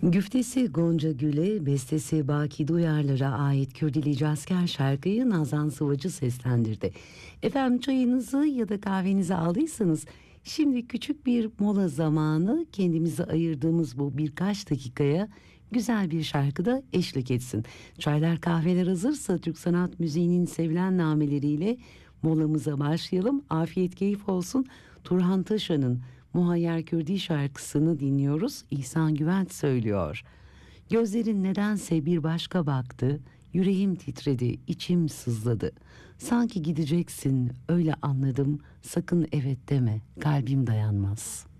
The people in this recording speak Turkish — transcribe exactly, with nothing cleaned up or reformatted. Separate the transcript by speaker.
Speaker 1: Güftesi Gonca Gül'e, bestesi Baki Duyarlar'a ait Kürdili Cazker şarkıyı Nazan Sıvacı seslendirdi. Efendim, çayınızı ya da kahvenizi aldıysanız şimdi küçük bir mola zamanı, kendimize ayırdığımız bu birkaç dakikaya güzel bir şarkıda eşlik etsin. Çaylar kahveler hazırsa Türk sanat müziğinin sevilen nameleriyle molamıza başlayalım. Afiyet keyif olsun. Turhan Taşan'ın Muhayyer Kürdi şarkısını dinliyoruz. İhsan Güvenç söylüyor. Gözlerin nedense bir başka baktı, yüreğim titredi, içim sızladı. Sanki gideceksin, öyle anladım, sakın evet deme, kalbim dayanmaz.